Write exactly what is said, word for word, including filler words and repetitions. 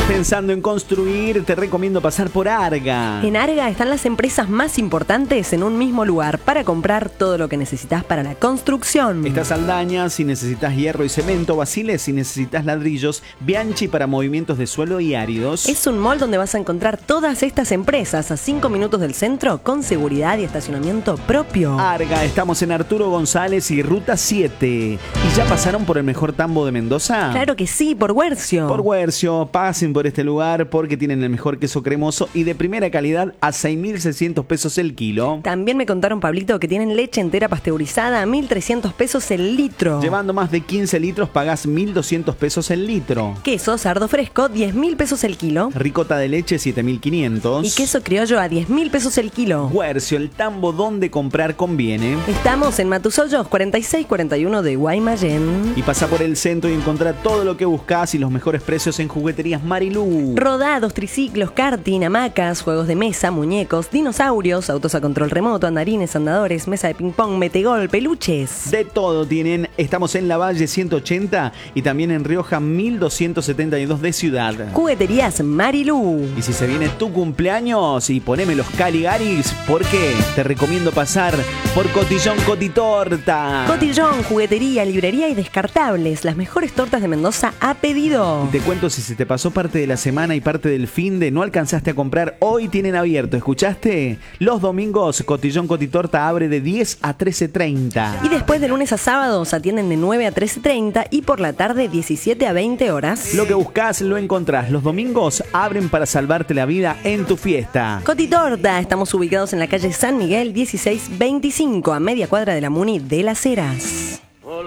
pensando en construir, te recomiendo pasar por Arga. En Arga están las empresas más importantes en un mismo lugar para comprar todo lo que necesitas para la construcción. Está Saldaña si necesitas hierro y cemento, Basile si necesitas ladrillos, Bianchi para movimientos de suelo y áridos. Es un mall donde vas a encontrar todas estas empresas a cinco minutos del centro con seguridad y estacionamiento propio. Arga, estamos en Arturo González y Ruta siete. ¿Y ya pasaron por el mejor tambo de Mendoza? Claro que sí, por Huercio. Por Huercio, pasen por este lugar porque tienen el mejor queso cremoso y de primera calidad a seis mil seiscientos pesos el kilo. También me contaron, Pablito, que tienen leche entera pasteurizada a mil trescientos pesos el litro. Llevando más de quince litros pagás mil doscientos pesos el litro. Queso sardo fresco, diez mil pesos el kilo. Ricota de leche, siete mil quinientos. Y queso criollo a diez mil pesos el kilo. Huercio, el tambo donde comprar conviene. Estamos en Matusollos cuarenta y seis cuarenta y uno de Guaymallén. Y pasa por el centro y encontrá todo lo que buscás y los mejores precios en Jugueterías Marilú. Rodados, triciclos, karting, hamacas, juegos de mesa, muñecos, dinosaurios, autos a control remoto, andarines, andadores, mesa de ping-pong, metegol, peluches. De todo tienen. Estamos en La Valle ciento ochenta y también en Rioja mil doscientos setenta y dos de Ciudad. Jugueterías Marilú. Y si se viene tu cumpleaños y poneme los Caligaris, porque te recomiendo pasar por Cotillón Cotitorta. Cotillón, juguetería, librería y descartables. Las mejores tortas de Mendoza a pedido. Y te cuento, si se te pasó parte de la semana y parte del fin de no alcanzaste a comprar, hoy tienen abierto, ¿escuchaste? Los domingos Cotillón Cotitorta abre de diez a trece treinta. Y después de lunes a sábados atienden de nueve a trece treinta y por la tarde diecisiete a veinte horas. Lo que buscas lo encontrás. Los domingos abren para salvarte la vida en tu fiesta. Cotitorta, estamos ubicados en la calle San Miguel dieciséis veinticinco, a media cuadra de la Muni de Las Heras.